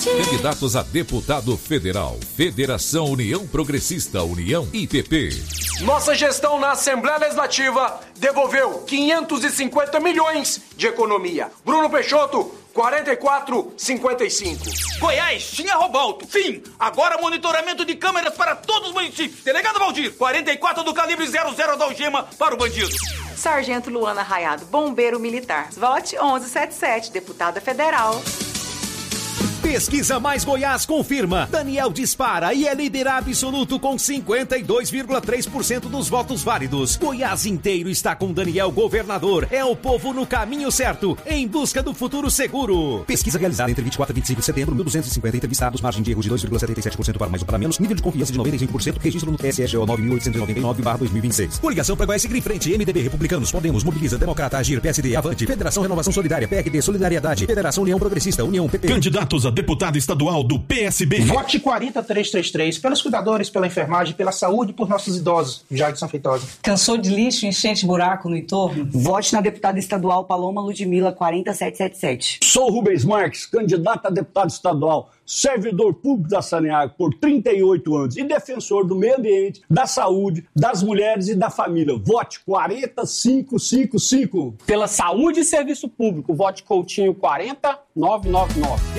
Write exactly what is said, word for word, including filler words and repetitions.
Candidatos a deputado federal. Federação União Progressista, União I P P. Nossa gestão na Assembleia Legislativa devolveu quinhentos e cinquenta milhões de economia. Bruno Peixoto, quarenta e quatro, cinquenta e cinco. Goiás tinha Robalto. Fim. Agora monitoramento de câmeras para todos os municípios. Delegado Valdir, quarenta e quatro do calibre zero zero da algema para o bandido. Sargento Luana Raiado, bombeiro militar. Vote onze setenta e sete, deputada federal. Pesquisa Mais Goiás confirma. Daniel dispara e é líder absoluto com cinquenta e dois vírgula três por cento dos votos válidos. Goiás inteiro está com Daniel governador. É o povo no caminho certo, em busca do futuro seguro. Pesquisa realizada entre vinte e quatro e vinte e cinco de setembro, mil duzentos e cinquenta entrevistados, margem de erro de dois vírgula setenta e sete por cento para mais ou para menos, nível de confiança de noventa e cinco por cento, registro no T S E G O nove mil oitocentos e noventa e nove barra dois mil e vinte e seis. Coligação para Goiás seguir em frente, M D B, Republicanos, Podemos, Mobiliza, Democrata, Agir, P S D, Avante, Federação Renovação Solidária, P R D, Solidariedade, Federação União Progressista, União P P. Candidatos a deputado estadual do P S B. Vote quarenta trezentos e trinta e três pelos cuidadores, pela enfermagem, pela saúde e por nossos idosos. Jadson Feitosa. Cansou de lixo, enchente, buraco no entorno? Vote na deputada estadual Paloma Ludmila, quarenta setecentos e setenta e sete. Sou Rubens Marques, candidato a deputado estadual, servidor público da Saneago por trinta e oito anos e defensor do meio ambiente, da saúde, das mulheres e da família. Vote quarenta cinco cinco cinco. Pela saúde e serviço público, vote Coutinho quarenta novecentos e noventa e nove.